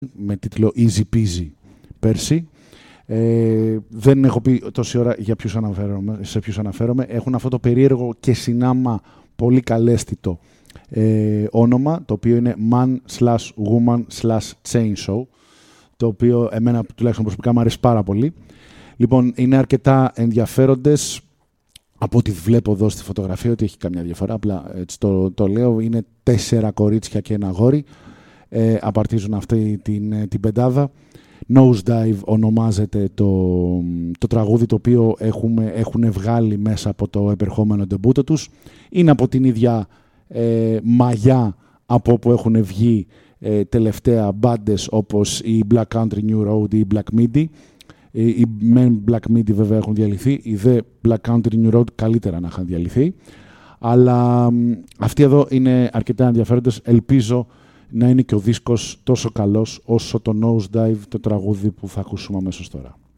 με τίτλο Easy Peasy πέρσι. Δεν έχω πει τόση ώρα σε ποιους αναφέρομαι. Έχουν αυτό το περίεργο και συνάμα πολύ καλέσθητο όνομα, το οποίο είναι Man/Woman/Chainsaw, το οποίο εμένα τουλάχιστον προσωπικά μου αρέσει πάρα πολύ. Λοιπόν, είναι αρκετά ενδιαφέροντες. Από ό,τι βλέπω εδώ στη φωτογραφία, ότι έχει καμιά διαφορά, απλά έτσι το λέω, είναι 4 κορίτσια και ένα αγόρι. Απαρτίζουν αυτή την πεντάδα. Nosedive ονομάζεται το τραγούδι, το οποίο έχουν βγάλει μέσα από το επερχόμενο ντεμπούτο τους. Είναι από την ίδια μαγιά από όπου έχουν βγει τελευταία μπάντες όπως η Black Country New Road ή η Black Midi. Οι men Black Midi βέβαια έχουν διαλυθεί, οι δε Black Country New Road καλύτερα να είχαν διαλυθεί. Αλλά αυτοί εδώ είναι αρκετά ενδιαφέροντες. Ελπίζω να είναι και ο δίσκος τόσο καλός όσο το Nosedive, το τραγούδι που θα ακούσουμε αμέσως τώρα.